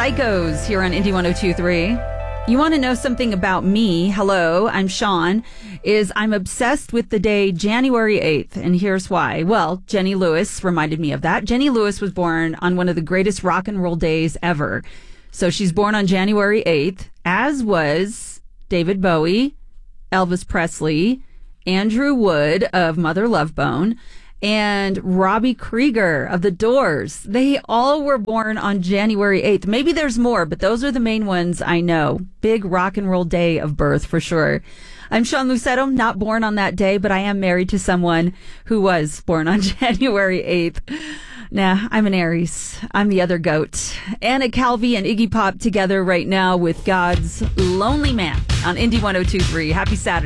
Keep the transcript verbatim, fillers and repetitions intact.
Psychos here on Indie one oh two point three. You want to know something about me? Hello, I'm Sean. Is I'm obsessed with the day January eighth, and here's why. Well, Jenny Lewis reminded me of that. Jenny Lewis was born on one of the greatest rock and roll days ever. So she's born on January eighth, as was David Bowie, Elvis Presley, Andrew Wood of Mother Love Bone, and Robbie Krieger of The Doors. They all were born on January eighth. Maybe there's more, but those are the main ones I know. Big rock and roll day of birth for sure. I'm Sean Lucetto, not born on that day, but I am married to someone who was born on January eighth. Nah, I'm an Aries. I'm the other goat. Anna Calvi and Iggy Pop together right now with God's Lonely Man on Indie one oh two point three. Happy Saturday.